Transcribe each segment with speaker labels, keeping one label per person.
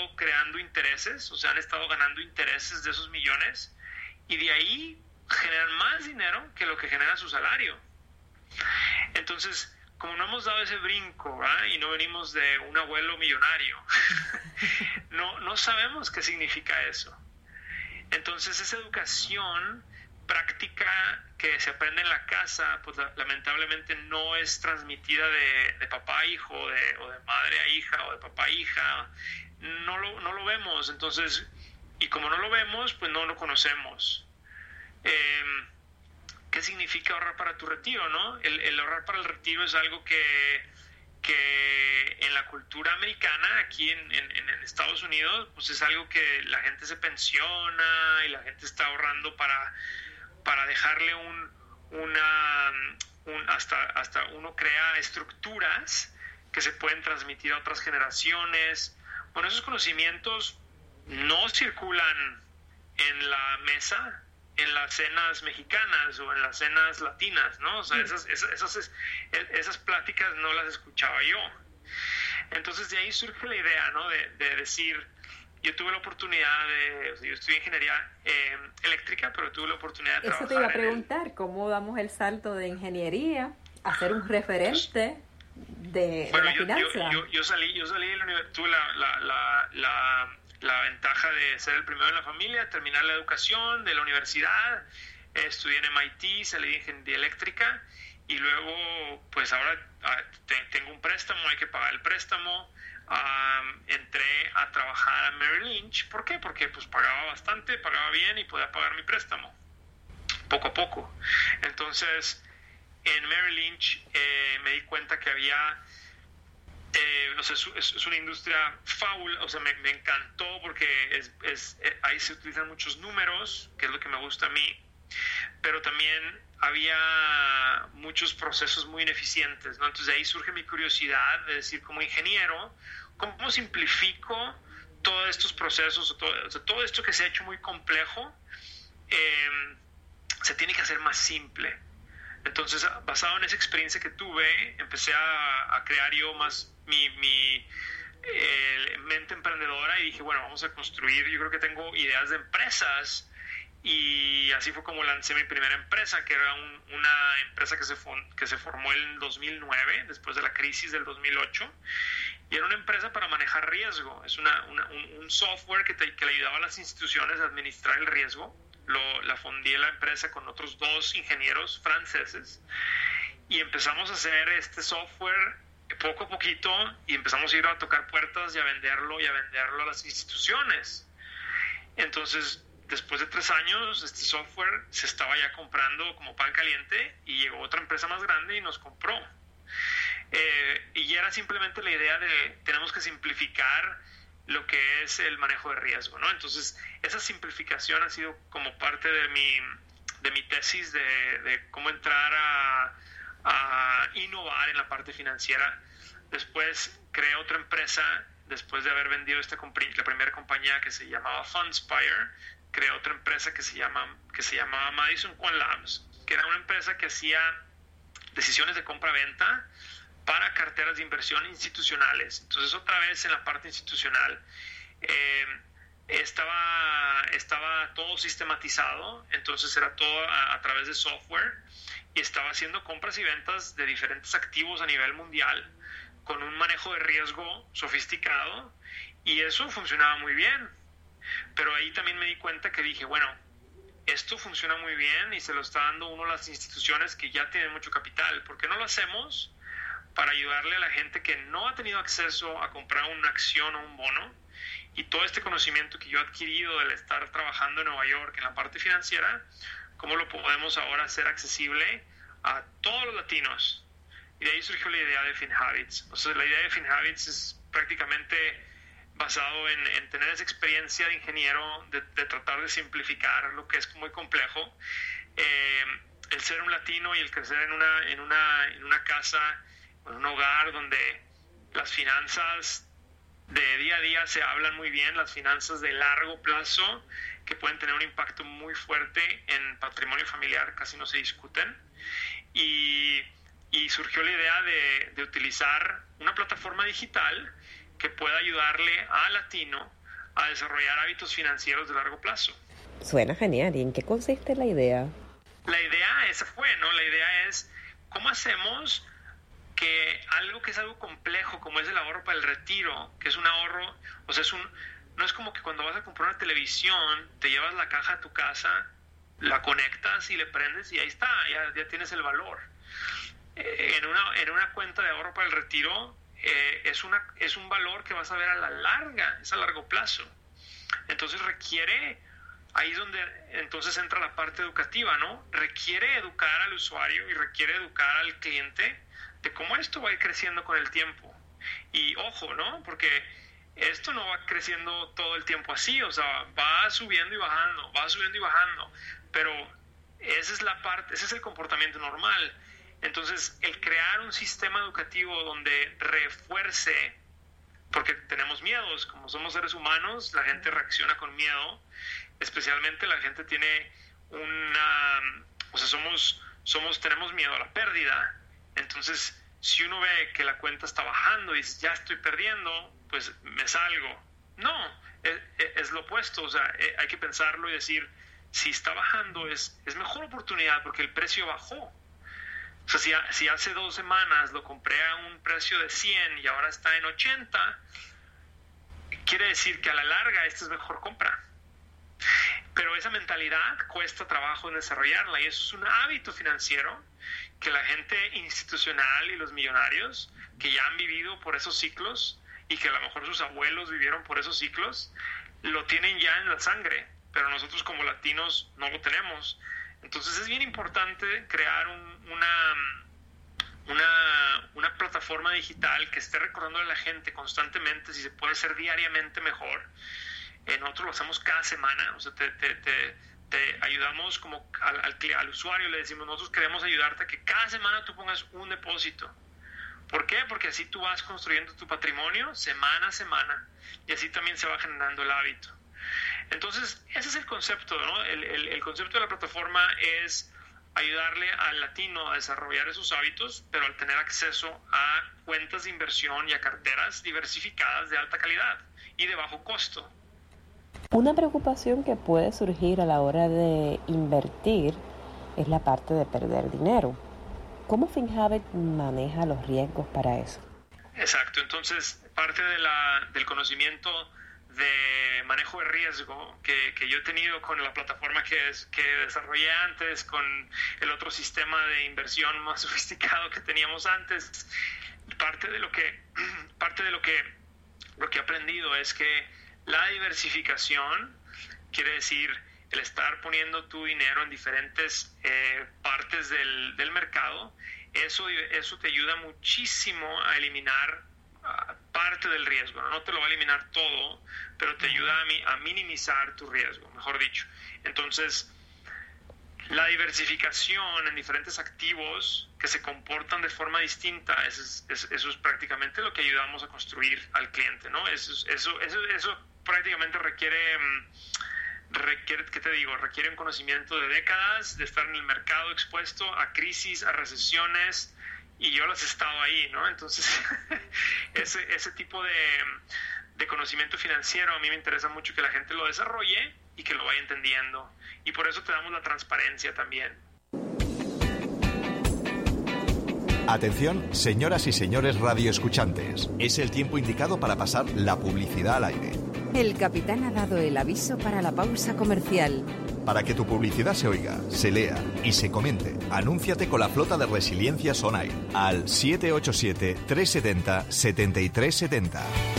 Speaker 1: estado creando intereses, o sea, han estado ganando intereses de esos millones y de ahí generan más dinero que lo que genera su salario. Entonces, como no hemos dado ese brinco, ¿verdad? Y no venimos de un abuelo millonario, no sabemos qué significa eso. Entonces, esa educación práctica que se aprende en la casa, pues lamentablemente no es transmitida de papá a hijo, o de madre a hija, o de papá a hija. No lo vemos. Entonces, y como no lo vemos, pues no lo conocemos. ¿Qué significa ahorrar para tu retiro, no? El ahorrar para el retiro es algo que en la cultura americana, aquí en Estados Unidos, pues es algo que la gente se pensiona y la gente está ahorrando para dejarle hasta uno crea estructuras que se pueden transmitir a otras generaciones. Bueno, esos conocimientos no circulan en la mesa, en las cenas mexicanas o en las cenas latinas, ¿no? O sea, esas pláticas no las escuchaba yo. Entonces de ahí surge la idea, ¿no? De decir, yo tuve la oportunidad yo estudié ingeniería eléctrica, pero tuve la oportunidad de trabajar.
Speaker 2: Eso te iba a preguntar, ¿cómo damos el salto de ingeniería a ser un referente de la finanza?
Speaker 1: Yo salí de la universidad, tuve la ventaja de ser el primero en la familia, terminar la educación de la universidad, estudié en MIT, salí de ingeniería eléctrica y luego pues ahora tengo un préstamo, hay que pagar el préstamo. Entré a trabajar a Merrill Lynch. ¿Por qué? Porque pues pagaba bastante, pagaba bien y podía pagar mi préstamo poco a poco. Entonces en Merrill Lynch me di cuenta que había o sea, es una industria fabulosa, o sea, me encantó porque ahí se utilizan muchos números, que es lo que me gusta a mí, pero también había muchos procesos muy ineficientes, ¿no? Entonces de ahí surge mi curiosidad de decir, como ingeniero, ¿cómo simplifico todos estos procesos, todo esto que se ha hecho muy complejo, se tiene que hacer más simple? Entonces, basado en esa experiencia que tuve, empecé a crear yo más mi mente emprendedora y dije, bueno, vamos a construir, yo creo que tengo ideas de empresas. Y así fue como lancé mi primera empresa, que era una empresa que se formó en 2009, después de la crisis del 2008. Y era una empresa para manejar riesgo. Es un software que le ayudaba a las instituciones a administrar el riesgo. La fundí la empresa con otros 2 ingenieros franceses. Y empezamos a hacer este software poco a poquito y empezamos a ir a tocar puertas y a venderlo a las instituciones. Entonces, después de 3 años, este software se estaba ya comprando como pan caliente y llegó otra empresa más grande y nos compró. Y era simplemente la idea de tenemos que simplificar lo que es el manejo de riesgo, ¿no? Entonces, esa simplificación ha sido como parte de mi tesis de cómo entrar a innovar en la parte financiera. Después creé otra empresa, después de haber vendido la primera compañía que se llamaba Fundspire, creé otra empresa que se llamaba Madison Quant Labs, que era una empresa que hacía decisiones de compra-venta para carteras de inversión institucionales. Entonces, otra vez en la parte institucional, estaba todo sistematizado, entonces era todo a través de software y estaba haciendo compras y ventas de diferentes activos a nivel mundial con un manejo de riesgo sofisticado y eso funcionaba muy bien. Pero ahí también me di cuenta que dije, bueno, esto funciona muy bien y se lo está dando uno a las instituciones que ya tienen mucho capital. ¿Por qué no lo hacemos para ayudarle a la gente que no ha tenido acceso a comprar una acción o un bono? Y todo este conocimiento que yo he adquirido del estar trabajando en Nueva York en la parte financiera, ¿cómo lo podemos ahora hacer accesible a todos los latinos? Y de ahí surgió la idea de FinHabits. O sea, la idea de FinHabits es prácticamente basado en tener esa experiencia de ingeniero, de tratar de simplificar lo que es muy complejo. El ser un latino y el crecer en una casa, en un hogar donde las finanzas de día a día se hablan muy bien, las finanzas de largo plazo que pueden tener un impacto muy fuerte en patrimonio familiar casi no se discuten. Y surgió la idea de utilizar una plataforma digital que pueda ayudarle al latino a desarrollar hábitos financieros de largo plazo.
Speaker 3: Suena genial. ¿Y en qué consiste la idea?
Speaker 1: La idea esa fue, ¿no? La idea es cómo hacemos que algo que es algo complejo, como es el ahorro para el retiro, que es un ahorro, o sea, no es como que cuando vas a comprar una televisión, te llevas la caja a tu casa, la conectas y le prendes y ahí está, ya tienes el valor. En una cuenta de ahorro para el retiro, es un valor que vas a ver a la larga, es a largo plazo. Entonces ahí es donde entonces entra la parte educativa, ¿no? Requiere educar al usuario y requiere educar al cliente de cómo esto va a ir creciendo con el tiempo. Y ojo, ¿no? Porque esto no va creciendo todo el tiempo así, o sea, va subiendo y bajando, pero esa es la parte, ese es el comportamiento normal. Entonces, el crear un sistema educativo donde refuerce, porque tenemos miedos, como somos seres humanos, la gente reacciona con miedo, especialmente la gente tiene tenemos miedo a la pérdida. Entonces, si uno ve que la cuenta está bajando y dice, ya estoy perdiendo, pues me salgo. No, es lo opuesto, o sea, hay que pensarlo y decir, si está bajando es mejor oportunidad porque el precio bajó. O sea, si hace 2 semanas lo compré a un precio de 100 y ahora está en 80, quiere decir que a la larga esta es mejor compra. Pero esa mentalidad cuesta trabajo en desarrollarla y eso es un hábito financiero que la gente institucional y los millonarios que ya han vivido por esos ciclos y que a lo mejor sus abuelos vivieron por esos ciclos, lo tienen ya en la sangre, pero nosotros como latinos no lo tenemos. Entonces es bien importante crear una plataforma digital que esté recordando a la gente constantemente si se puede hacer diariamente mejor. Nosotros lo hacemos cada semana, o sea, te ayudamos como al usuario, le decimos, nosotros queremos ayudarte a que cada semana tú pongas un depósito. ¿Por qué? Porque así tú vas construyendo tu patrimonio semana a semana y así también se va generando el hábito. Entonces, ese es el concepto, ¿no? El concepto de la plataforma es ayudarle al latino a desarrollar esos hábitos, pero al tener acceso a cuentas de inversión y a carteras diversificadas de alta calidad y de bajo costo.
Speaker 3: Una preocupación que puede surgir a la hora de invertir es la parte de perder dinero. ¿Cómo FinHabit maneja los riesgos para eso?
Speaker 1: Exacto, entonces parte del conocimiento de manejo de riesgo que yo he tenido con la plataforma que desarrollé antes, con el otro sistema de inversión más sofisticado que teníamos antes, parte de lo que he aprendido es que la diversificación quiere decir el estar poniendo tu dinero en diferentes partes del mercado. Eso te ayuda muchísimo a eliminar parte del riesgo, ¿no? No te lo va a eliminar todo, pero te ayuda a minimizar tu riesgo, mejor dicho. Entonces, la diversificación en diferentes activos que se comportan de forma distinta, eso es prácticamente lo que ayudamos a construir al cliente, ¿no? Eso prácticamente requiere, ¿qué te digo? Requiere un conocimiento de décadas, de estar en el mercado expuesto a crisis, a recesiones, y yo las he estado ahí, ¿no? Entonces, ese tipo de conocimiento financiero a mí me interesa mucho que la gente lo desarrolle y que lo vaya entendiendo. Y por eso te damos la transparencia también.
Speaker 4: Atención, señoras y señores radioescuchantes. Es el tiempo indicado para pasar la publicidad al aire.
Speaker 5: El capitán ha dado el aviso para la pausa comercial.
Speaker 4: Para que tu publicidad se oiga, se lea y se comente, anúnciate con la flota de Resiliencia On Air al 787-370-7370.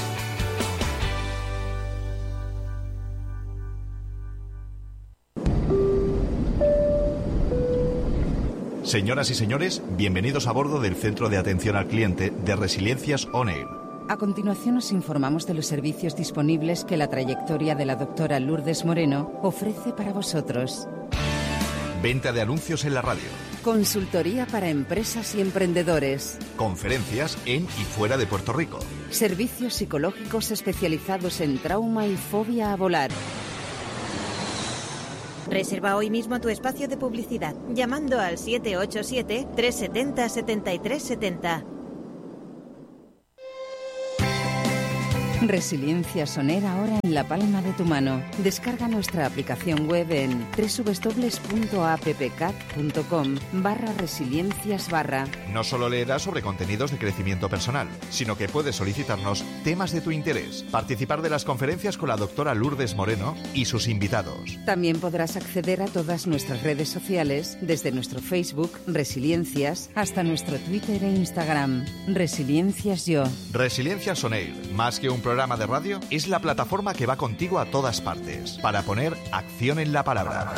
Speaker 4: Señoras y señores, bienvenidos a bordo del Centro de Atención al Cliente de Resiliencias On Air.
Speaker 5: A continuación os informamos de los servicios disponibles que la trayectoria de la doctora Lourdes Moreno ofrece para vosotros.
Speaker 4: Venta de anuncios en la radio.
Speaker 5: Consultoría para empresas y emprendedores.
Speaker 4: Conferencias en y fuera de Puerto Rico.
Speaker 5: Servicios psicológicos especializados en trauma y fobia a volar.
Speaker 6: Reserva hoy mismo tu espacio de publicidad llamando al 787-370-7370.
Speaker 5: Resiliencia Soner ahora en la palma de tu mano. Descarga nuestra aplicación web en www.appcat.com/resiliencias/.
Speaker 4: No solo leerás sobre contenidos de crecimiento personal, sino que puedes solicitarnos temas de tu interés, participar de las conferencias con la doctora Lourdes Moreno y sus invitados.
Speaker 5: También podrás acceder a todas nuestras redes sociales, desde nuestro Facebook, Resiliencias, hasta nuestro Twitter e Instagram, Resiliencias Yo.
Speaker 4: Resiliencia Soneir, más que un programa de radio, es la plataforma que va contigo a todas partes, para poner acción en la palabra.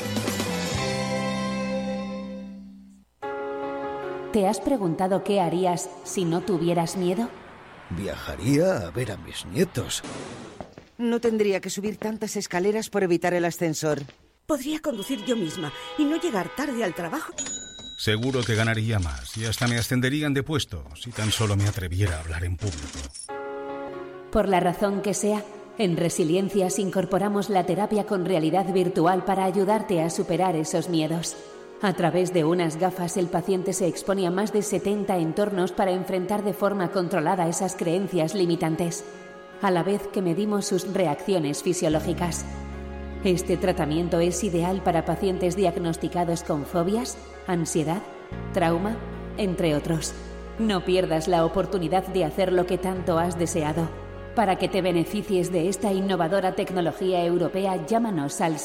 Speaker 7: ¿Te has preguntado qué harías si no tuvieras miedo?
Speaker 8: Viajaría a ver a mis nietos.
Speaker 9: No tendría que subir tantas escaleras por evitar el ascensor.
Speaker 10: Podría conducir yo misma y no llegar tarde al trabajo.
Speaker 11: Seguro que ganaría más y hasta me ascenderían de puesto si tan solo me atreviera a hablar en público.
Speaker 7: Por la razón que sea, en Resiliencias incorporamos la terapia con realidad virtual para ayudarte a superar esos miedos. A través de unas gafas, el paciente se expone a más de 70 entornos para enfrentar de forma controlada esas creencias limitantes, a la vez que medimos sus reacciones fisiológicas. Este tratamiento es ideal para pacientes diagnosticados con fobias, ansiedad, trauma, entre otros. No pierdas la oportunidad de hacer lo que tanto has deseado. Para que te beneficies de esta innovadora tecnología europea, llámanos al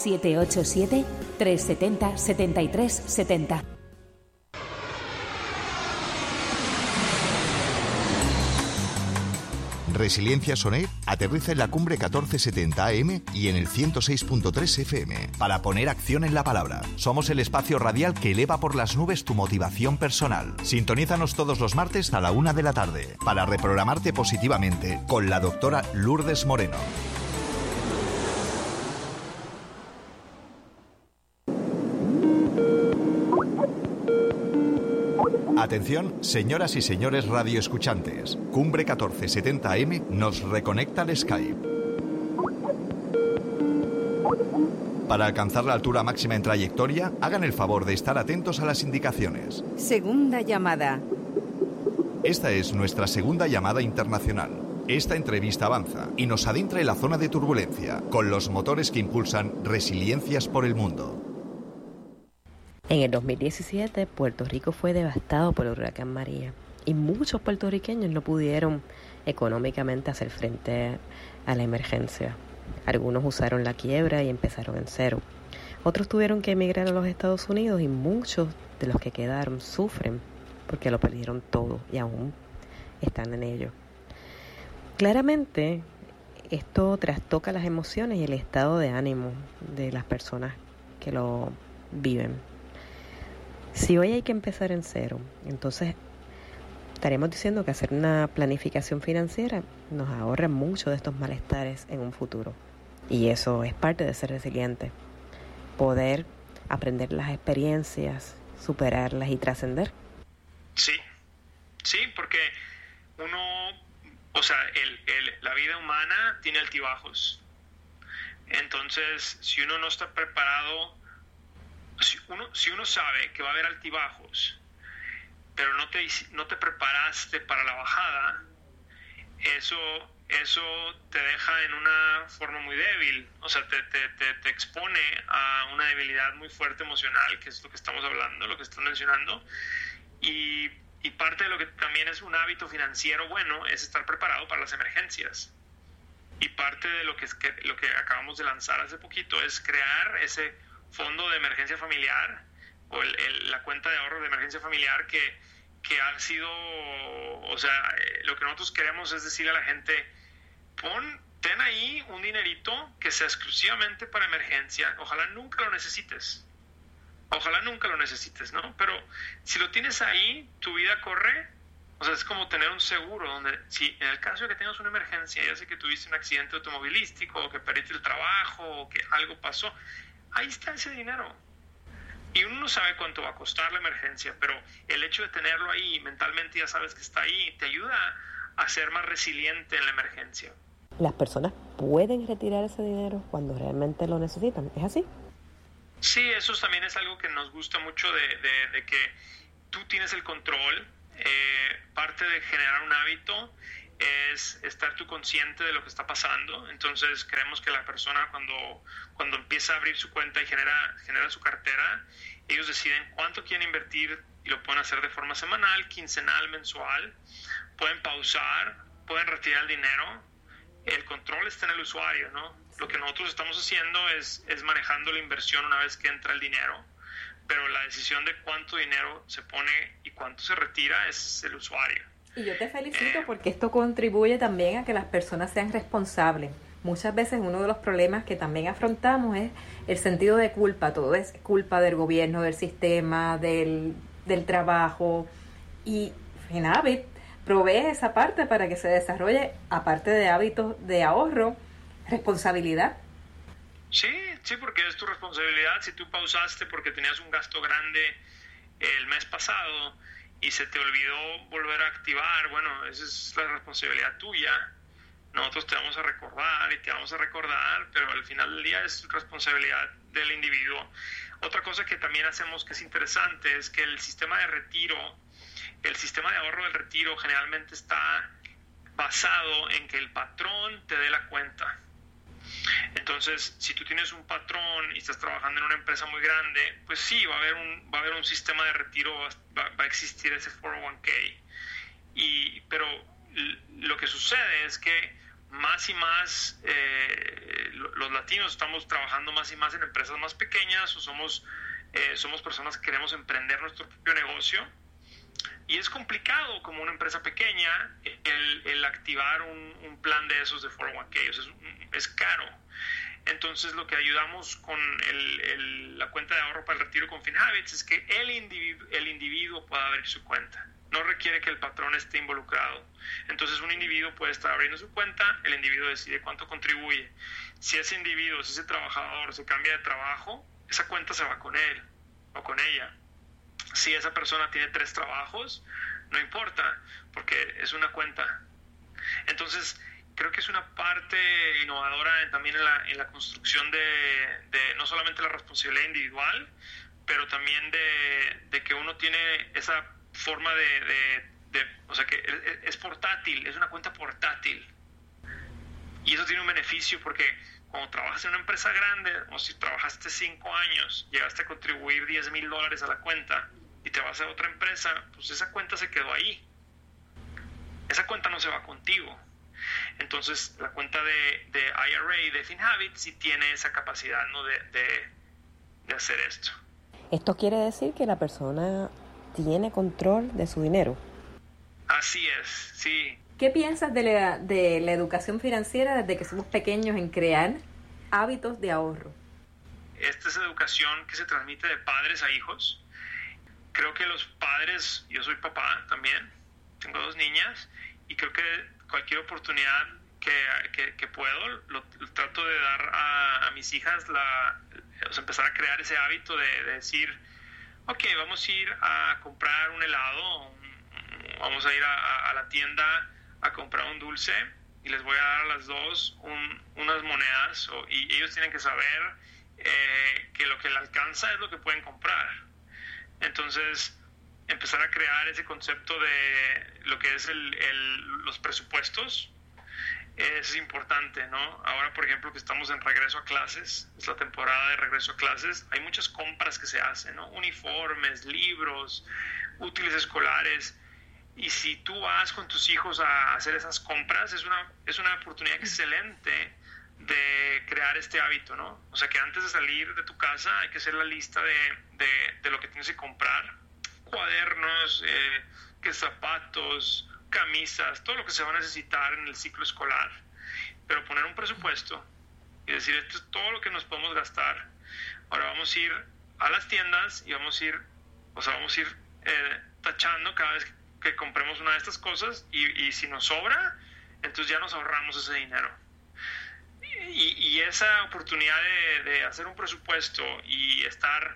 Speaker 7: 787-370-7370.
Speaker 4: Resiliencia Soneir aterriza en la cumbre 1470 AM y en el 106.3 FM para poner acción en la palabra. Somos el espacio radial que eleva por las nubes tu motivación personal. Sintonízanos todos los martes a la 1 de la tarde para reprogramarte positivamente con la doctora Lourdes Moreno. Atención, señoras y señores radioescuchantes. Cumbre 1470 AM nos reconecta al Skype. Para alcanzar la altura máxima en trayectoria, hagan el favor de estar atentos a las indicaciones.
Speaker 9: Segunda llamada.
Speaker 4: Esta es nuestra segunda llamada internacional. Esta entrevista avanza y nos adentra en la zona de turbulencia, con los motores que impulsan resiliencias por el mundo.
Speaker 3: En el 2017, Puerto Rico fue devastado por el huracán María y muchos puertorriqueños no pudieron económicamente hacer frente a la emergencia. Algunos usaron la quiebra y empezaron en cero. Otros tuvieron que emigrar a los Estados Unidos y muchos de los que quedaron sufren porque lo perdieron todo y aún están en ello. Claramente, esto trastoca las emociones y el estado de ánimo de las personas que lo viven. Si hoy hay que empezar en cero, entonces estaremos diciendo que hacer una planificación financiera nos ahorra mucho de estos malestares en un futuro. Y eso es parte de ser resiliente. Poder aprender las experiencias, superarlas y trascender.
Speaker 1: Sí, porque la vida humana tiene altibajos. Entonces, si uno no está preparado, si uno sabe que va a haber altibajos, pero no te preparaste para la bajada, eso te deja en una forma muy débil, o sea, te expone a una debilidad muy fuerte emocional, que es lo que estamos hablando, lo que estás mencionando, y parte de lo que también es un hábito financiero bueno es estar preparado para las emergencias. Y parte de lo que acabamos de lanzar hace poquito es crear ese fondo de emergencia familiar o la cuenta de ahorro de emergencia familiar que ha sido, o sea, lo que nosotros queremos es decirle a la gente, ten ahí un dinerito que sea exclusivamente para emergencia, ojalá nunca lo necesites, ¿no? Pero si lo tienes ahí, tu vida corre, o sea, es como tener un seguro donde si en el caso de que tengas una emergencia, ya sé que tuviste un accidente automovilístico o que perdiste el trabajo o que algo pasó, ahí está ese dinero. Y uno no sabe cuánto va a costar la emergencia, pero el hecho de tenerlo ahí, mentalmente ya sabes que está ahí, te ayuda a ser más resiliente en la emergencia.
Speaker 3: ¿Las personas pueden retirar ese dinero cuando realmente lo necesitan? ¿Es así?
Speaker 1: Sí, eso también es algo que nos gusta mucho de que tú tienes el control. Parte de generar un hábito es estar tú consciente de lo que está pasando. Entonces creemos que la persona cuando empieza a abrir su cuenta y genera su cartera, ellos deciden cuánto quieren invertir y lo pueden hacer de forma semanal, quincenal, mensual. Pueden pausar, pueden retirar el dinero. El control está en el usuario, ¿no? Lo que nosotros estamos haciendo es manejando la inversión una vez que entra el dinero, pero la decisión de cuánto dinero se pone y cuánto se retira es el usuario.
Speaker 2: Y yo te felicito porque esto contribuye también a que las personas sean responsables. Muchas veces uno de los problemas que también afrontamos es el sentido de culpa. Todo es culpa del gobierno, del sistema, del trabajo. Y FinHabit provee esa parte para que se desarrolle, aparte de hábitos de ahorro, responsabilidad.
Speaker 1: Sí, porque es tu responsabilidad. Si tú pausaste porque tenías un gasto grande el mes pasado y se te olvidó volver a activar, bueno, esa es la responsabilidad tuya. Nosotros te vamos a recordar y te vamos a recordar, pero al final del día es responsabilidad del individuo. Otra cosa que también hacemos que es interesante es que el sistema de ahorro del retiro generalmente está basado en que el patrón te dé la cuenta. Entonces, si tú tienes un patrón y estás trabajando en una empresa muy grande, pues sí, va a haber un sistema de retiro, va a existir ese 401k. Pero lo que sucede es que más y más los latinos estamos trabajando más y más en empresas más pequeñas, o somos personas que queremos emprender nuestro propio negocio. Y es complicado como una empresa pequeña el activar un plan de esos de 401k, o sea, es caro. Entonces lo que ayudamos con la cuenta de ahorro para el retiro con FinHabits es que el individuo pueda abrir su cuenta. No requiere que el patrón esté involucrado. Entonces un individuo puede estar abriendo su cuenta, el individuo decide cuánto contribuye. Si ese individuo, si ese trabajador se cambia de trabajo, esa cuenta se va con él o con ella. Si esa persona tiene 3 trabajos, no importa, porque es una cuenta. Entonces, creo que es una parte innovadora también en la construcción de no solamente la responsabilidad individual, pero también de que uno tiene esa forma o sea, que es portátil, es una cuenta portátil. Y eso tiene un beneficio porque cuando trabajas en una empresa grande, o si trabajaste 5 años, llegaste a contribuir $10,000 a la cuenta y te vas a otra empresa, pues esa cuenta se quedó ahí. Esa cuenta no se va contigo. Entonces, la cuenta de IRA de FinHabit sí tiene esa capacidad, ¿no?, de hacer esto.
Speaker 3: Esto quiere decir que la persona tiene control de su dinero.
Speaker 1: Así es, sí.
Speaker 2: ¿Qué piensas de la educación financiera desde que somos pequeños en crear hábitos de ahorro?
Speaker 1: Esta es educación que se transmite de padres a hijos. Creo que los padres, yo soy papá también, tengo 2 niñas, y creo que cualquier oportunidad que puedo, lo trato de dar a mis hijas, o sea, empezar a crear ese hábito de decir, ok, vamos a ir a comprar un helado, vamos a ir a la tienda a comprar un dulce, y les voy a dar a las 2 unas monedas, y ellos tienen que saber que lo que les alcanza es lo que pueden comprar. Entonces, empezar a crear ese concepto de lo que es los presupuestos es importante, ¿no? Ahora, por ejemplo, que estamos en regreso a clases, es la temporada de regreso a clases, hay muchas compras que se hacen, ¿no? Uniformes, libros, útiles escolares. Y si tú vas con tus hijos a hacer esas compras, es una oportunidad excelente de crear este hábito, ¿no? O sea, que antes de salir de tu casa hay que hacer la lista de lo que tienes que comprar. Cuadernos, que zapatos, camisas, todo lo que se va a necesitar en el ciclo escolar. Pero poner un presupuesto y decir, esto es todo lo que nos podemos gastar. Ahora vamos a ir a las tiendas y vamos a ir tachando cada vez que compremos una de estas cosas, y si nos sobra, entonces ya nos ahorramos ese dinero. Y esa oportunidad de hacer un presupuesto y estar,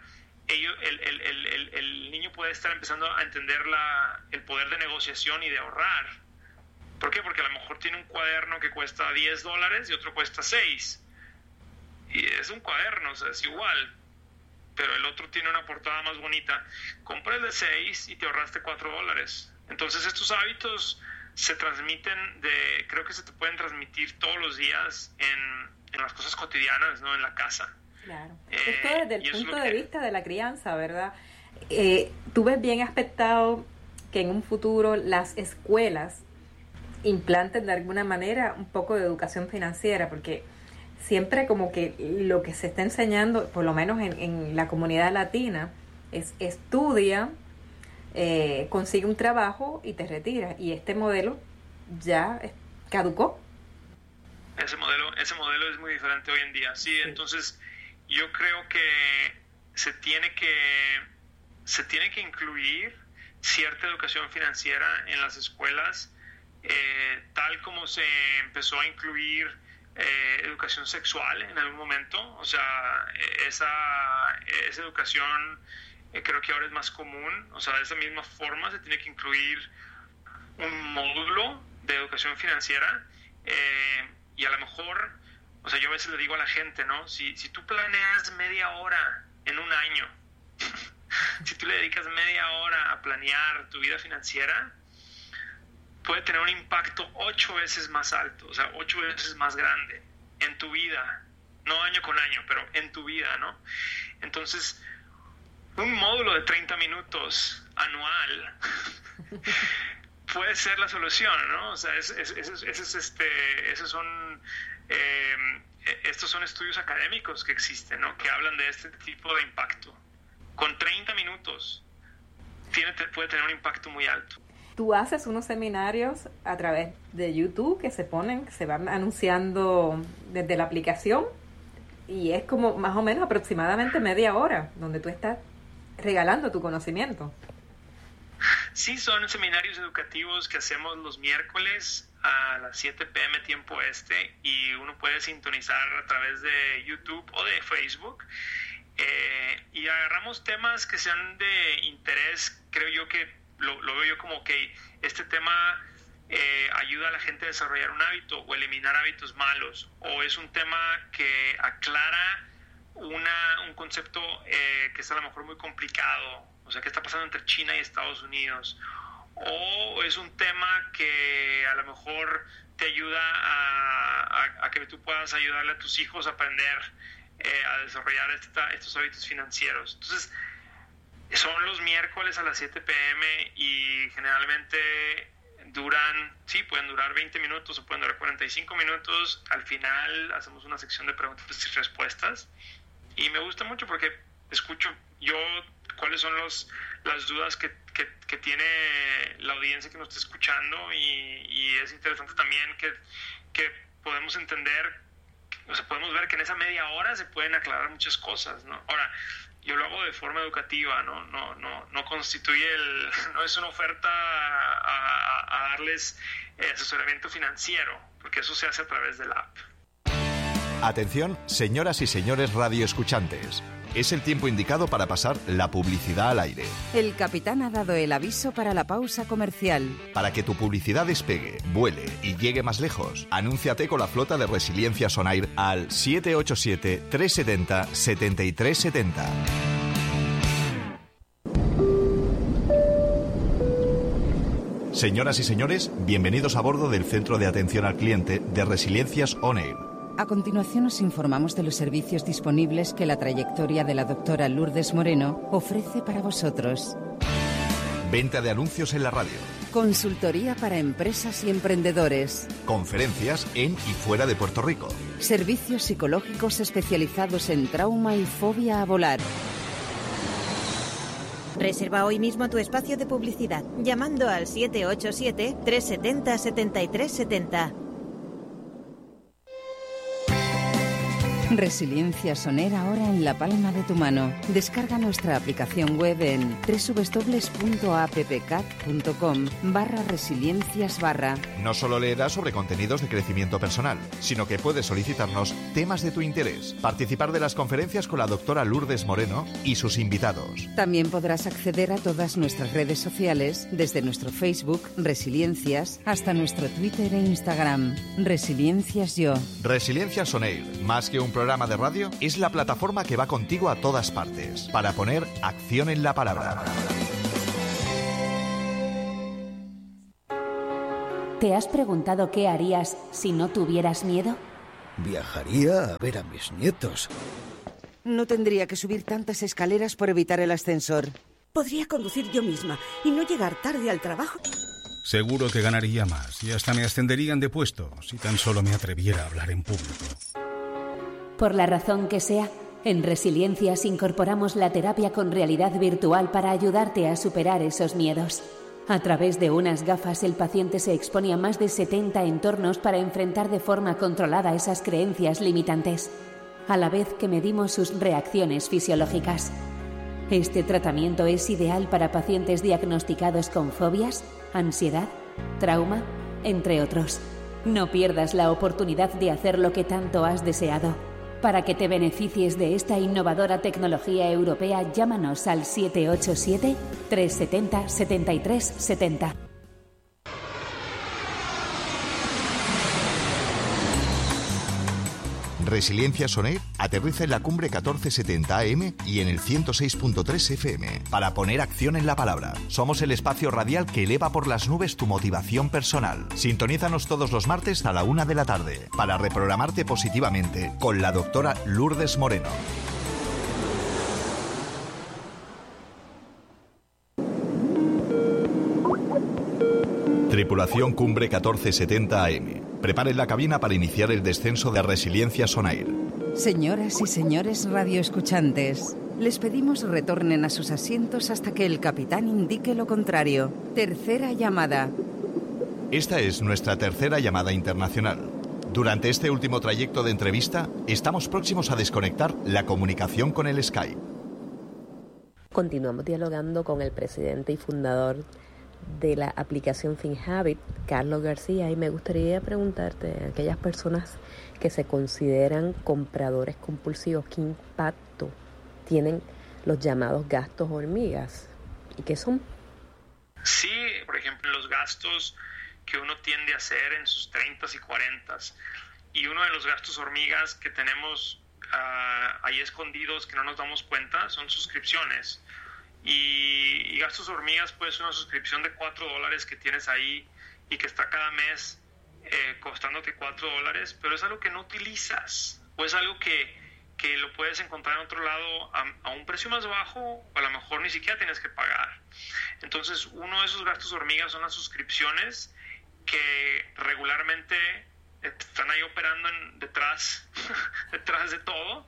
Speaker 1: el niño puede estar empezando a entender el poder de negociación y de ahorrar. ¿Por qué? Porque a lo mejor tiene un cuaderno que cuesta $10 y otro cuesta 6. Y es un cuaderno, o sea, es igual, pero el otro tiene una portada más bonita. Compra el de 6 y te ahorraste $4. Entonces estos hábitos se transmiten creo que se te pueden transmitir todos los días en las cosas cotidianas, ¿no? En la casa.
Speaker 2: Claro. Esto desde el punto de vista de la crianza, ¿verdad? Tú ves bien aspectado que en un futuro las escuelas implanten de alguna manera un poco de educación financiera, porque siempre como que lo que se está enseñando, por lo menos en la comunidad latina, es estudia, consigue un trabajo y te retiras. Y este modelo ya caducó.
Speaker 1: Ese modelo es muy diferente hoy en día, sí. Entonces yo creo que se tiene que incluir cierta educación financiera en las escuelas, tal como se empezó a incluir educación sexual en algún momento. O sea, esa educación creo que ahora es más común. O sea, de esa misma forma se tiene que incluir un módulo de educación financiera, y a lo mejor, o sea, yo a veces le digo a la gente, ¿no? Si tú planeas media hora en un año, si tú le dedicas media hora a planear tu vida financiera, puede tener un impacto 8 veces más alto, o sea, 8 veces más grande en tu vida, no año con año, pero en tu vida, ¿no? Entonces, un módulo de 30 minutos anual puede ser la solución, ¿no? O sea, estos son estudios académicos que existen, ¿no? Que hablan de este tipo de impacto. Con 30 minutos puede tener un impacto muy alto.
Speaker 2: Tú haces unos seminarios a través de YouTube que se van anunciando desde la aplicación, y es como más o menos aproximadamente media hora donde tú estás regalando tu conocimiento.
Speaker 1: Sí, son seminarios educativos que hacemos los miércoles a las 7 p.m. tiempo este, y uno puede sintonizar a través de YouTube o de Facebook, y agarramos temas que sean de interés. Creo yo que lo veo yo como que este tema ayuda a la gente a desarrollar un hábito o eliminar hábitos malos, o es un tema que aclara un concepto que es a lo mejor muy complicado, o sea, qué está pasando entre China y Estados Unidos, o es un tema que a lo mejor te ayuda a que tú puedas ayudarle a tus hijos a aprender a desarrollar estos hábitos financieros. Entonces, son los miércoles a las 7 p.m. y generalmente pueden durar 20 minutos o pueden durar 45 minutos. Al final hacemos una sección de preguntas y respuestas, y me gusta mucho porque escucho yo cuáles son las dudas que tiene la audiencia que nos está escuchando, y es interesante también que podemos entender, o sea, podemos ver que en esa media hora se pueden aclarar muchas cosas, ¿no? Ahora, yo lo hago de forma educativa, no constituye no es una oferta a darles asesoramiento financiero, porque eso se hace a través de la app.
Speaker 4: Atención, señoras y señores radioescuchantes. Es el tiempo indicado para pasar la publicidad al aire.
Speaker 5: El capitán ha dado el aviso para la pausa comercial.
Speaker 4: Para que tu publicidad despegue, vuele y llegue más lejos, anúnciate con la flota de Resiliencia On Air al 787-370-7370. Señoras y señores, bienvenidos a bordo del Centro de Atención al Cliente de Resiliencias On Air.
Speaker 5: A continuación os informamos de los servicios disponibles que la trayectoria de la doctora Lourdes Moreno ofrece para vosotros.
Speaker 4: Venta de anuncios en la radio.
Speaker 5: Consultoría para empresas y emprendedores.
Speaker 4: Conferencias en y fuera de Puerto Rico.
Speaker 5: Servicios psicológicos especializados en trauma y fobia a volar.
Speaker 6: Reserva hoy mismo tu espacio de publicidad llamando al 787-370-7370.
Speaker 5: Resiliencia Sonera ahora en la palma de tu mano. Descarga nuestra aplicación web en www.appcat.com/resiliencias/.
Speaker 4: No solo leerás sobre contenidos de crecimiento personal, sino que puedes solicitarnos temas de tu interés, participar de las conferencias con la doctora Lourdes Moreno y sus invitados.
Speaker 5: También podrás acceder a todas nuestras redes sociales, desde nuestro Facebook, Resiliencias, hasta nuestro Twitter e Instagram, Resiliencias Yo.
Speaker 4: Resiliencias On Air, más que un programa de radio, es la plataforma que va contigo a todas partes, para poner acción en la palabra.
Speaker 7: ¿te has preguntado qué harías si no tuvieras miedo?
Speaker 8: Viajaría a ver a mis nietos.
Speaker 9: No tendría que subir tantas escaleras por evitar el ascensor.
Speaker 10: Podría conducir yo misma y no llegar tarde al trabajo.
Speaker 11: Seguro que ganaría más y hasta me ascenderían de puesto si tan solo me atreviera a hablar en público.
Speaker 7: Por la razón que sea, en Resiliencias incorporamos la terapia con realidad virtual para ayudarte a superar esos miedos. A través de unas gafas, el paciente se expone a más de 70 entornos para enfrentar de forma controlada esas creencias limitantes, a la vez que medimos sus reacciones fisiológicas. Este tratamiento es ideal para pacientes diagnosticados con fobias, ansiedad, trauma, entre otros. No pierdas la oportunidad de hacer lo que tanto has deseado. Para que te beneficies de esta innovadora tecnología europea, llámanos al 787-370-7370.
Speaker 4: Resiliencia On Air aterriza en la cumbre 1470 AM y en el 106.3 FM para poner acción en la palabra. Somos el espacio radial que eleva por las nubes tu motivación personal. Sintonízanos todos los martes a la 1 de la tarde para reprogramarte positivamente con la doctora Lourdes Moreno. Tripulación Cumbre 1470 AM. Preparen la cabina para iniciar el descenso de Resiliencia On Air.
Speaker 5: Señoras y señores radioescuchantes, les pedimos retornen a sus asientos hasta que el capitán indique lo contrario. Tercera llamada.
Speaker 4: Esta es nuestra tercera llamada internacional. Durante este último trayecto de entrevista, estamos próximos a desconectar la comunicación con el Skype.
Speaker 3: Continuamos dialogando con el presidente y fundador de la aplicación FinHabit, Carlos García, y me gustaría preguntarte a aquellas personas que se consideran compradores compulsivos, ¿qué impacto tienen los llamados gastos hormigas? ¿Y qué son?
Speaker 1: Sí, por ejemplo, los gastos que uno tiende a hacer en sus 30s y 40s. Y uno de los gastos hormigas que tenemos ahí escondidos que no nos damos cuenta son suscripciones. Y gastos hormigas puede ser una suscripción de $4 que tienes ahí y que está cada mes costándote $4, pero es algo que no utilizas o es algo que lo puedes encontrar en otro lado a un precio más bajo o a lo mejor ni siquiera tienes que pagar. Entonces uno de esos gastos hormigas son las suscripciones que regularmente están ahí operando detrás de todo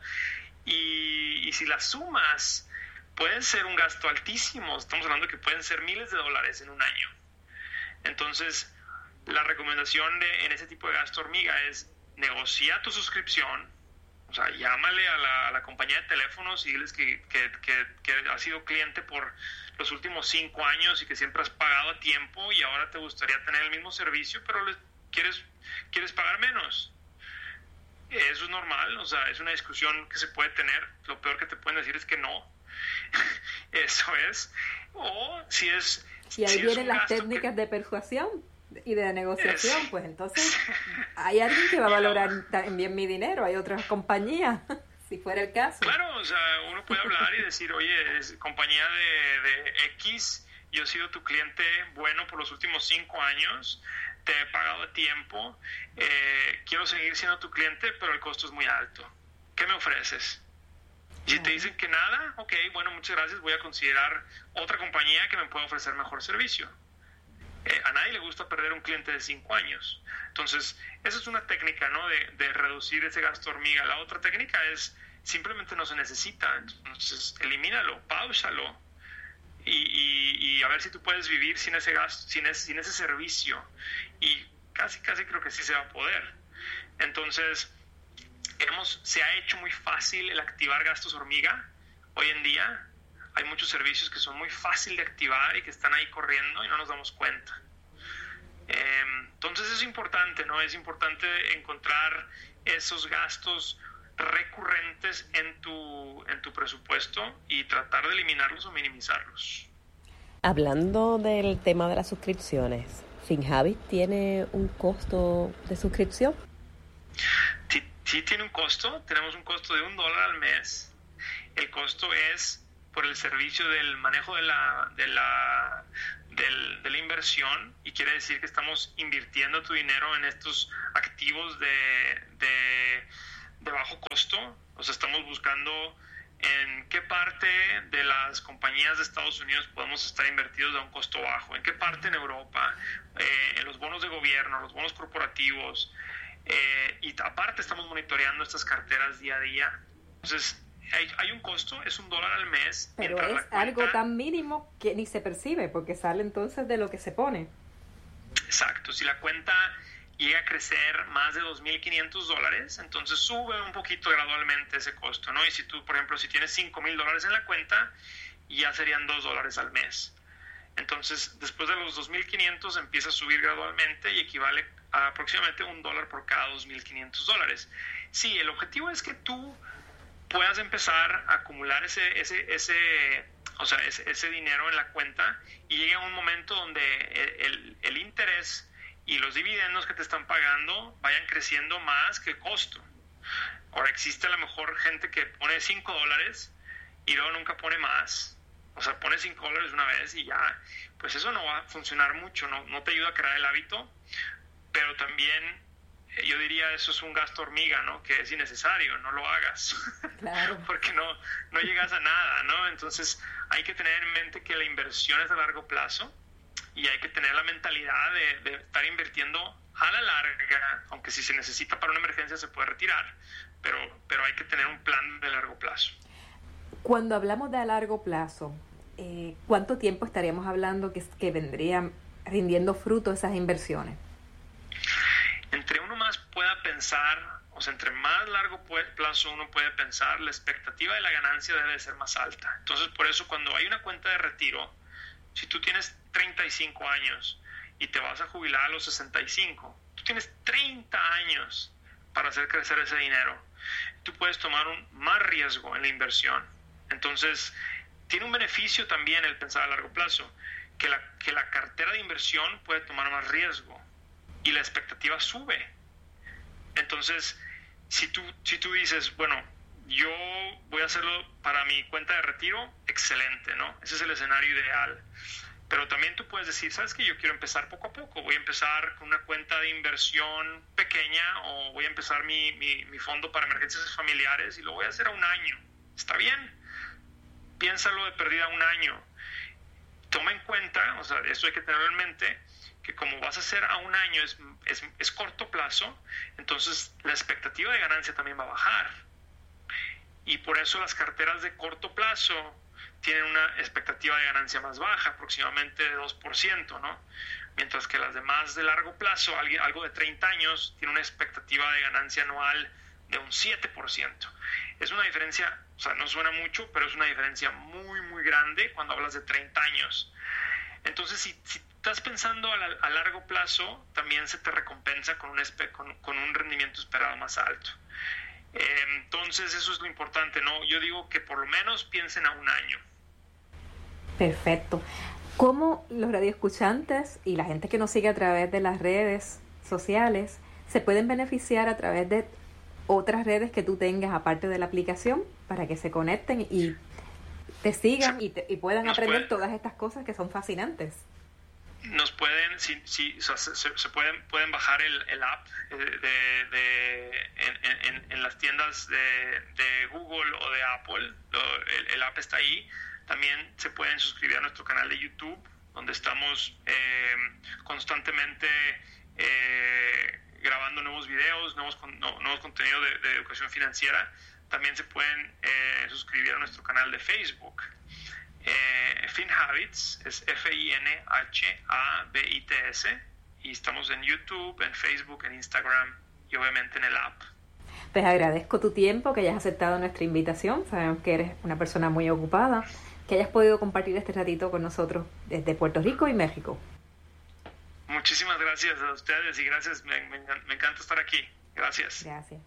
Speaker 1: y si las sumas pueden ser un gasto altísimo. Estamos hablando que pueden ser miles de dólares en un año. Entonces, la recomendación en ese tipo de gasto hormiga es negocia tu suscripción. O sea, llámale a la compañía de teléfonos y diles que has sido cliente por los últimos 5 años y que siempre has pagado a tiempo y ahora te gustaría tener el mismo servicio, pero quieres pagar menos. Eso es normal, o sea, es una discusión que se puede tener. Lo peor que te pueden decir es que no. Eso es. O si es...
Speaker 2: Y ahí vienen las técnicas de persuasión y de negociación, pues entonces hay alguien que va a valorar también mi dinero, hay otras compañías, si fuera el caso.
Speaker 1: Claro, o sea, uno puede hablar y decir, oye, compañía de X, yo he sido tu cliente bueno por los últimos 5 años, te he pagado a tiempo, quiero seguir siendo tu cliente, pero el costo es muy alto. ¿Qué me ofreces? Y si te dicen que nada, ok, bueno, muchas gracias, voy a considerar otra compañía que me pueda ofrecer mejor servicio. A nadie le gusta perder un cliente de 5 años. Entonces, esa es una técnica, ¿no?, de reducir ese gasto hormiga. La otra técnica es, simplemente no se necesita. Entonces, elimínalo, páusalo y a ver si tú puedes vivir sin ese gasto, sin ese servicio. Y casi creo que sí se va a poder. Entonces, se ha hecho muy fácil el activar gastos hormiga. Hoy en día hay muchos servicios que son muy fácil de activar y que están ahí corriendo y no nos damos cuenta. Entonces es importante, ¿no? Es importante encontrar esos gastos recurrentes en tu presupuesto y tratar de eliminarlos o minimizarlos.
Speaker 3: Hablando del tema de las suscripciones, FinHabit tiene un costo de suscripción.
Speaker 1: Sí tiene un costo, tenemos un costo de $1 al mes. El costo es por el servicio del manejo de de la inversión, y quiere decir que estamos invirtiendo tu dinero en estos activos de bajo costo. O sea, estamos buscando en qué parte de las compañías de Estados Unidos podemos estar invertidos a un costo bajo, en qué parte en Europa, en los bonos de gobierno, los bonos corporativos, y aparte estamos monitoreando estas carteras día a día. Entonces, hay un costo, es $1 al mes.
Speaker 2: Pero es algo tan mínimo que ni se percibe, porque sale entonces de lo que se pone.
Speaker 1: Exacto, si la cuenta llega a crecer más de $2,500, entonces sube un poquito gradualmente ese costo, ¿no? Y si tú, por ejemplo, si tienes $5,000 en la cuenta, ya serían $2 al mes. Entonces, después de los 2,500 empieza a subir gradualmente y equivale a aproximadamente $1 por cada $2,500. Sí, el objetivo es que tú puedas empezar a acumular ese dinero en la cuenta, y llegue a un momento donde el interés y los dividendos que te están pagando vayan creciendo más que el costo. Ahora, existe a lo mejor gente que pone $5 y luego nunca pone más. O sea, pone $5 una vez y ya. Pues eso no va a funcionar mucho, no te ayuda a crear el hábito, pero también yo diría eso es un gasto hormiga, ¿no? Que es innecesario, no lo hagas.
Speaker 2: Claro.
Speaker 1: Porque no llegas a nada, ¿no? Entonces hay que tener en mente que la inversión es a largo plazo, y hay que tener la mentalidad de estar invirtiendo a la larga, aunque si se necesita para una emergencia se puede retirar, pero hay que tener un plan de largo plazo.
Speaker 2: Cuando hablamos de a largo plazo, ¿cuánto tiempo estaríamos hablando que vendrían rindiendo fruto esas inversiones?
Speaker 1: Entre uno más pueda pensar, o sea, entre más largo plazo uno puede pensar, la expectativa de la ganancia debe de ser más alta. Entonces, por eso cuando hay una cuenta de retiro, si tú tienes 35 años y te vas a jubilar a los 65, tú tienes 30 años para hacer crecer ese dinero. Tú puedes tomar más riesgo en la inversión. Entonces, tiene un beneficio también el pensar a largo plazo, que la cartera de inversión puede tomar más riesgo y la expectativa sube. Entonces, si tú dices, bueno, yo voy a hacerlo para mi cuenta de retiro, excelente, ¿no? Ese es el escenario ideal. Pero también tú puedes decir, ¿sabes qué? Yo quiero empezar poco a poco. Voy a empezar con una cuenta de inversión pequeña, o voy a empezar mi fondo para emergencias familiares y lo voy a hacer a un año. ¿Está bien? Piénsalo de perdida un año. Toma en cuenta, o sea, esto hay que tenerlo en mente, que como vas a hacer a un año es corto plazo, entonces la expectativa de ganancia también va a bajar. Y por eso las carteras de corto plazo tienen una expectativa de ganancia más baja, aproximadamente de 2%, ¿no? Mientras que las demás de largo plazo, algo de 30 años, tiene una expectativa de ganancia anual de un 7%. Es una diferencia, o sea, no suena mucho, pero es una diferencia muy, muy grande cuando hablas de 30 años. Entonces, si estás pensando a largo plazo, también se te recompensa con un rendimiento esperado más alto. Entonces, eso es lo importante, ¿no? Yo digo que por lo menos piensen a un año.
Speaker 2: Perfecto. ¿Cómo los radioescuchantes y la gente que nos sigue a través de las redes sociales se pueden beneficiar a través de otras redes que tú tengas aparte de la aplicación, para que se conecten y te sigan y puedan aprender todas estas cosas que son fascinantes?
Speaker 1: Nos pueden, pueden bajar el app en las tiendas de Google o de Apple. El app está ahí. También se pueden suscribir a nuestro canal de YouTube, donde estamos constantemente grabando nuevos videos, nuevos contenidos de educación financiera. También se pueden suscribir a nuestro canal de Facebook. FinHabits es FINHABITS, y estamos en YouTube, en Facebook, en Instagram y obviamente en el app.
Speaker 2: Pues agradezco tu tiempo, que hayas aceptado nuestra invitación. Sabemos que eres una persona muy ocupada, que hayas podido compartir este ratito con nosotros desde Puerto Rico y México.
Speaker 1: Muchísimas gracias a ustedes y gracias, me encanta estar aquí. Gracias.
Speaker 2: Gracias.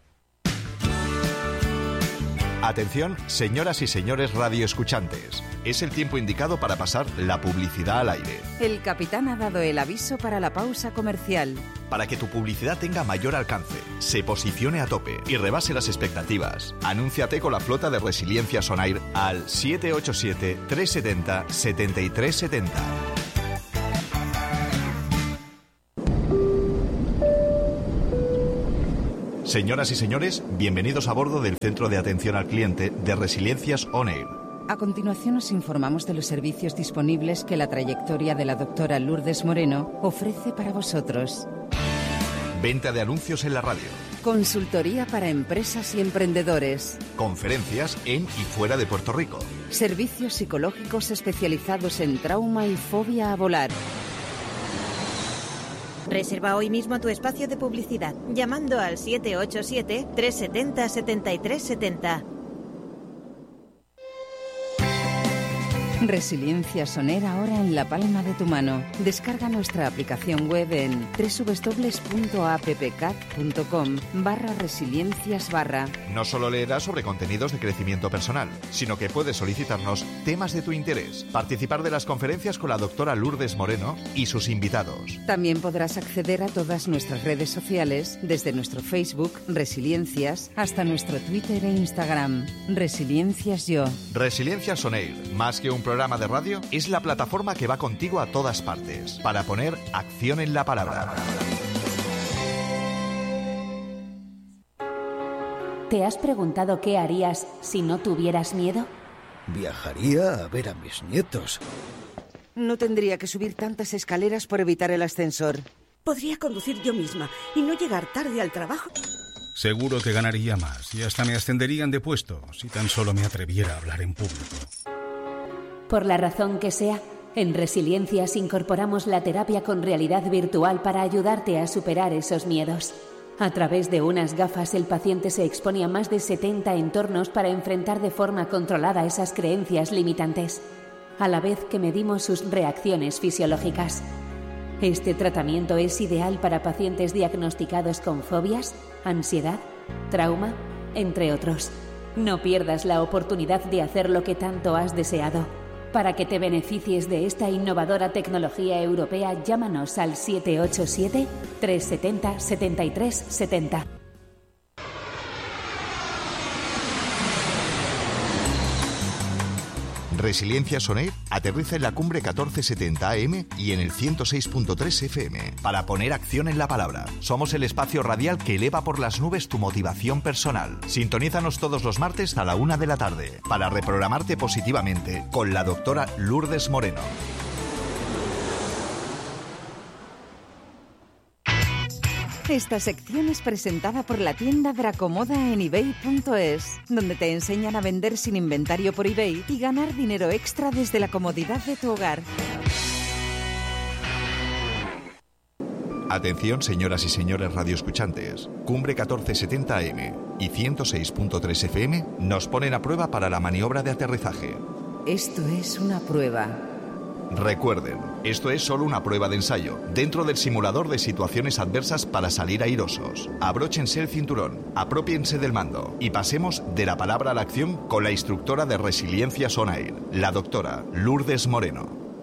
Speaker 4: Atención, señoras y señores radioescuchantes. Es el tiempo indicado para pasar la publicidad al aire.
Speaker 5: El capitán ha dado el aviso para la pausa comercial.
Speaker 4: Para que tu publicidad tenga mayor alcance, se posicione a tope y rebase las expectativas, anúnciate con la flota de Resiliencia On Air al 787-370-7370. Señoras y señores, bienvenidos a bordo del Centro de Atención al Cliente de Resiliencias On Air.
Speaker 5: A continuación os informamos de los servicios disponibles que la trayectoria de la doctora Lourdes Moreno ofrece para vosotros.
Speaker 4: Venta de anuncios en la radio.
Speaker 5: Consultoría para empresas y emprendedores.
Speaker 4: Conferencias en y fuera de Puerto Rico.
Speaker 5: Servicios psicológicos especializados en trauma y fobia a volar.
Speaker 6: Reserva hoy mismo tu espacio de publicidad llamando al 787-370-7370.
Speaker 5: Resiliencia On Air ahora en la palma de tu mano. Descarga nuestra aplicación web en www.appcat.com/resiliencias/.
Speaker 4: No solo leerás sobre contenidos de crecimiento personal, sino que puedes solicitarnos temas de tu interés, participar de las conferencias con la doctora Lourdes Moreno y sus invitados.
Speaker 5: También podrás acceder a todas nuestras redes sociales, desde nuestro Facebook, Resiliencias, hasta nuestro Twitter e Instagram, Resiliencias Yo.
Speaker 4: Resiliencias On Air, más que un programa de radio, es la plataforma que va contigo a todas partes, para poner acción en la palabra.
Speaker 7: ¿Te has preguntado qué harías si no tuvieras miedo?
Speaker 8: Viajaría a ver a mis nietos.
Speaker 9: No tendría que subir tantas escaleras por evitar el ascensor.
Speaker 10: Podría conducir yo misma y no llegar tarde al trabajo.
Speaker 11: Seguro que ganaría más y hasta me ascenderían de puesto si tan solo me atreviera a hablar en público.
Speaker 7: Por la razón que sea, en Resiliencias incorporamos la terapia con realidad virtual para ayudarte a superar esos miedos. A través de unas gafas, el paciente se expone a más de 70 entornos para enfrentar de forma controlada esas creencias limitantes, a la vez que medimos sus reacciones fisiológicas. Este tratamiento es ideal para pacientes diagnosticados con fobias, ansiedad, trauma, entre otros. No pierdas la oportunidad de hacer lo que tanto has deseado. Para que te beneficies de esta innovadora tecnología europea, llámanos al 787-370-7370.
Speaker 4: Resiliencias On Air aterriza en la cumbre 1470 AM y en el 106.3 FM para poner acción en la palabra. Somos el espacio radial que eleva por las nubes tu motivación personal. Sintonízanos todos los martes a la 1 de la tarde para reprogramarte positivamente con la doctora Lourdes Moreno.
Speaker 5: Esta sección es presentada por la tienda Dracomoda en ebay.es, donde te enseñan a vender sin inventario por eBay y ganar dinero extra desde la comodidad de tu hogar.
Speaker 4: Atención, señoras y señores radioescuchantes. Cumbre 1470 AM y 106.3 FM nos ponen a prueba para la maniobra de aterrizaje.
Speaker 5: Esto es una prueba.
Speaker 4: Recuerden, esto es solo una prueba de ensayo, dentro del simulador de situaciones adversas para salir airosos. Abróchense el cinturón, apropiense del mando y pasemos de la palabra a la acción con la instructora de Resiliencias On Air, la doctora Lourdes Moreno.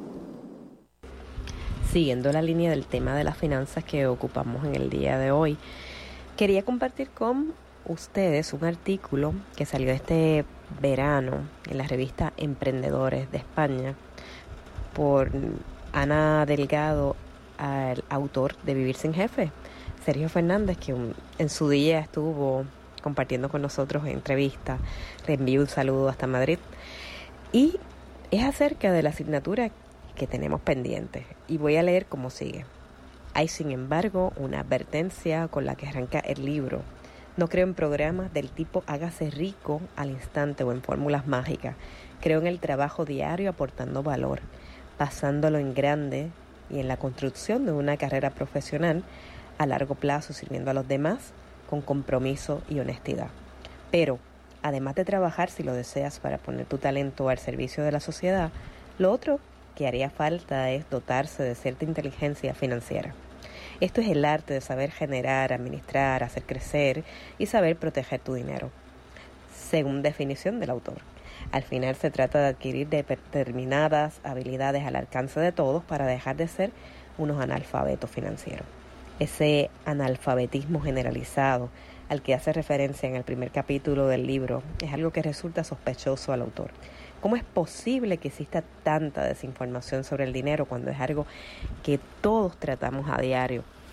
Speaker 3: Siguiendo la línea del tema de las finanzas que ocupamos en el día de hoy, quería compartir con ustedes un artículo que salió este verano en la revista Emprendedores de España, por Ana Delgado, al autor de Vivir sin Jefe, Sergio Fernández, que en su día estuvo compartiendo con nosotros en entrevista. Le envío un saludo hasta Madrid. Y es acerca de la asignatura que tenemos pendiente. Y voy a leer como sigue. Hay, sin embargo, una advertencia con la que arranca el libro. No creo en programas del tipo hágase rico al instante o en fórmulas mágicas. Creo en el trabajo diario aportando valor, pasándolo en grande y en la construcción de una carrera profesional a largo plazo, sirviendo a los demás con compromiso y honestidad. Pero, además de trabajar, si lo deseas, para poner tu talento al servicio de la sociedad, lo otro que haría falta es dotarse de cierta inteligencia financiera. Esto es el arte de saber generar, administrar, hacer crecer y saber proteger tu dinero, según definición del autor. Al final se trata de adquirir determinadas habilidades al alcance de todos para dejar de ser unos analfabetos financieros. Ese analfabetismo generalizado al que hace referencia en el primer capítulo del libro es algo que resulta sospechoso al autor. ¿Cómo es posible que exista tanta desinformación sobre el dinero cuando es algo que todos tratamos a diario?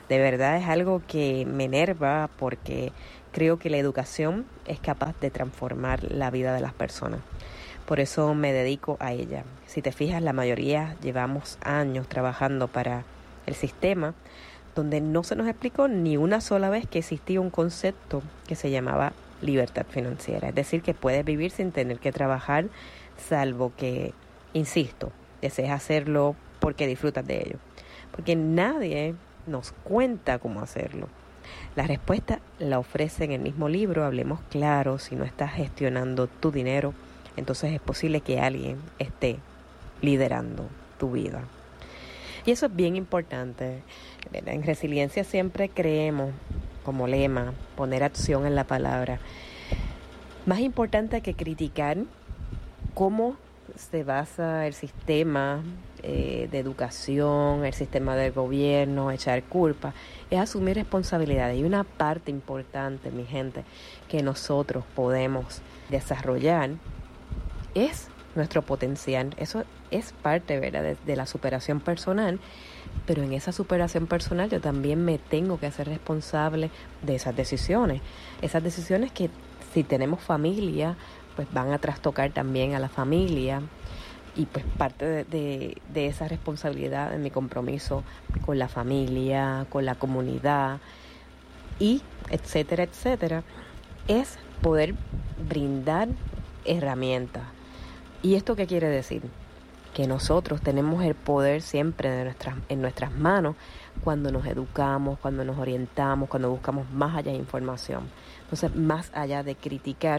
Speaker 3: De verdad es algo que me enerva porque creo que la educación es capaz de transformar la vida de las personas. Por eso me dedico a ella. Si te fijas, la mayoría llevamos años trabajando para el sistema donde no se nos explicó ni una sola vez que existía un concepto que se llamaba libertad financiera. Es decir, que puedes vivir sin tener que trabajar, salvo que, insisto, desees hacerlo porque disfrutas de ello. Porque nadie nos cuenta cómo hacerlo. La respuesta la ofrece en el mismo libro, Hablemos Claro. Si no estás gestionando tu dinero, entonces es posible que alguien esté liderando tu vida. Y eso es bien importante. En Resiliencia siempre creemos, como lema, poner acción en la palabra. Más importante que criticar cómo se basa el sistema de educación, el sistema del gobierno, echar culpa, es asumir responsabilidades. Y una parte importante, mi gente, que nosotros podemos desarrollar es nuestro potencial. Eso es parte, ¿verdad?, de la superación personal, pero en esa superación personal yo también me tengo que hacer responsable de esas decisiones que si tenemos familia, pues van a trastocar también a la familia, y pues parte de esa responsabilidad, de mi compromiso con la familia, con la comunidad, y etcétera, etcétera, es poder brindar herramientas. ¿Y esto qué quiere decir? Que nosotros tenemos el poder siempre en nuestras manos cuando nos educamos, cuando nos orientamos, cuando buscamos más allá de información. Entonces, más allá de criticar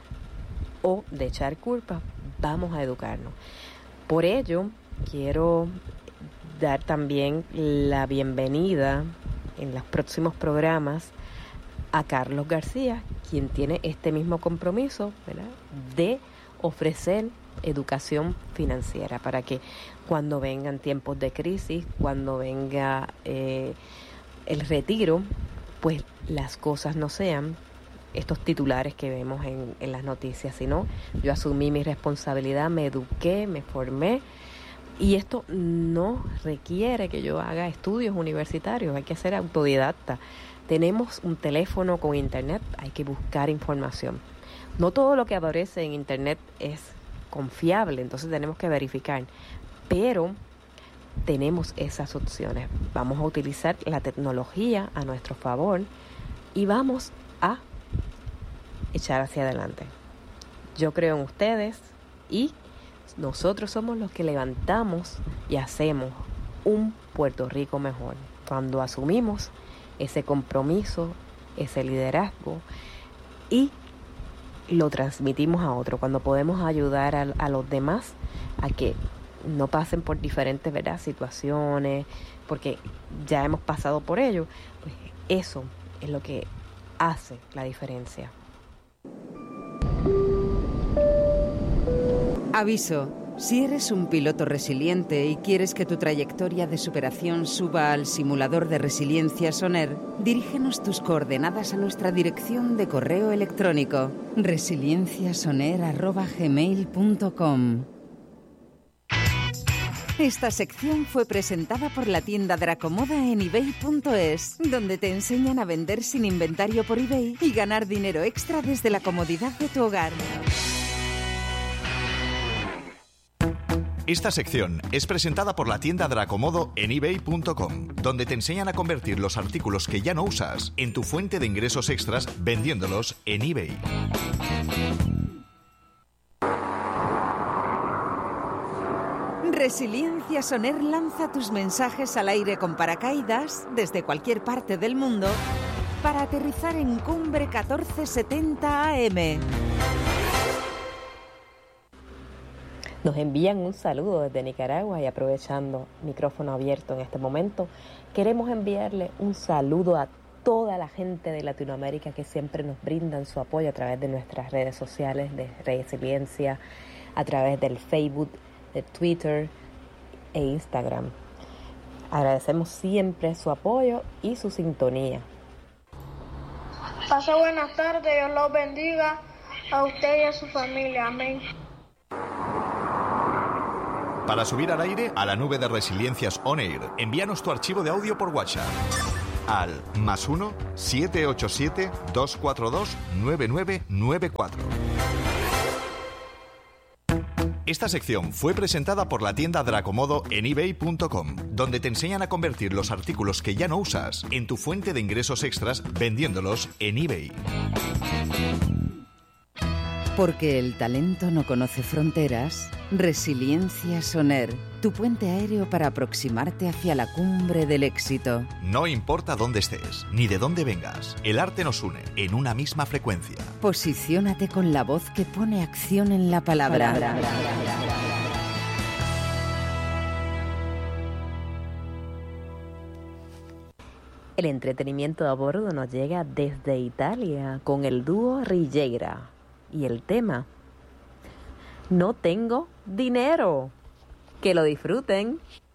Speaker 3: o de echar culpa, vamos a educarnos. Por ello, quiero dar también la bienvenida en los próximos programas a Carlos García, quien tiene este mismo compromiso, ¿verdad?, de ofrecer educación financiera para que cuando vengan tiempos de crisis, cuando venga el retiro, pues las cosas no sean estos titulares que vemos en las noticias, sino yo asumí mi responsabilidad, me eduqué, me formé, y esto no requiere que yo haga estudios universitarios, hay que ser autodidacta. Tenemos un teléfono con internet, hay que buscar información. No todo lo que aparece en internet es confiable, entonces tenemos que verificar, pero tenemos esas opciones. Vamos a utilizar la tecnología a nuestro favor y vamos a echar hacia adelante. Yo creo en ustedes y nosotros somos los que levantamos y hacemos un Puerto Rico mejor cuando asumimos ese compromiso, ese liderazgo y lo transmitimos a otro, cuando podemos ayudar a los demás a que no pasen por diferentes, ¿verdad?, situaciones, porque ya hemos pasado por ello, pues eso es lo que hace la diferencia.
Speaker 5: Aviso. Si eres un piloto resiliente y quieres que tu trayectoria de superación suba al simulador de Resiliencia Soner, dirígenos tus coordenadas a nuestra dirección de correo electrónico resilienciasoner@gmail.com. Esta sección fue presentada por la tienda Dracomoda en ebay.es, donde te enseñan a vender sin inventario por eBay y ganar dinero extra desde la comodidad de tu hogar.
Speaker 4: Esta sección es presentada por la tienda Dracomodo en ebay.com, donde te enseñan a convertir los artículos que ya no usas en tu fuente de ingresos extras vendiéndolos en eBay.
Speaker 5: Resiliencia Soner lanza tus mensajes al aire con paracaídas desde cualquier parte del mundo para aterrizar en Cumbre 1470 AM.
Speaker 3: Nos envían un saludo desde Nicaragua y aprovechando micrófono abierto en este momento, queremos enviarle un saludo a toda la gente de Latinoamérica que siempre nos brindan su apoyo a través de nuestras redes sociales de Resiliencia, a través del Facebook, de Twitter e Instagram. Agradecemos siempre su apoyo y su sintonía.
Speaker 12: Pase buenas tardes, Dios los bendiga a usted y a su familia. Amén.
Speaker 4: Para subir al aire a la nube de Resiliencias On Air, envíanos tu archivo de audio por WhatsApp. al +1 787 242 9994. Esta sección fue presentada por la tienda Dracomodo en ebay.com, donde te enseñan a convertir los artículos que ya no usas en tu fuente de ingresos extras vendiéndolos en eBay.
Speaker 5: Porque el talento no conoce fronteras, Resiliencia Soner, tu puente aéreo para aproximarte hacia la cumbre del éxito.
Speaker 4: No importa dónde estés, ni de dónde vengas, el arte nos une en una misma frecuencia.
Speaker 5: Posiciónate con la voz que pone acción en la palabra.
Speaker 3: El entretenimiento a bordo nos llega desde Italia con el dúo Rilleira. Y el tema, no tengo dinero. Que lo disfruten.